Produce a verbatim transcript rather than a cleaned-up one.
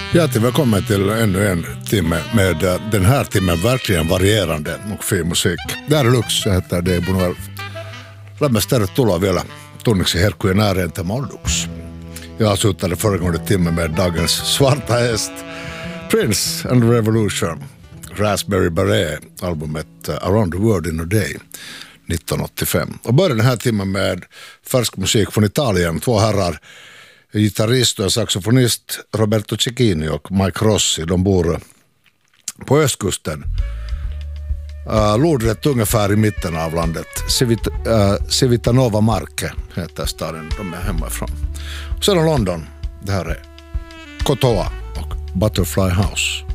Hjärtligt välkommen till ännu en timme med den här timmen verkligen varierande och fin musik. Det här är Lux, jag heter Dave Bonuel. Lämmäs tervetuloa vielä tunniksi herkkujen ääreen, tämä on Lux. Jag avslutade föregående timme med dagens svarta häst, Prince and the Revolution, Raspberry Beret, albumet Around the World in a Day, nittonhundraåttiofem. Och började den här timmen med färsk musik från Italien, två herrar, gitarrist och saxofonist Roberto Cecchini och Mike Rossi. De bor på östkusten, uh, lodrätt ungefär i mitten av landet. Civit, uh, Civitanova Marche heter staden de är hemifrån. Sedan London, det här är Kotoa och Butterfly House.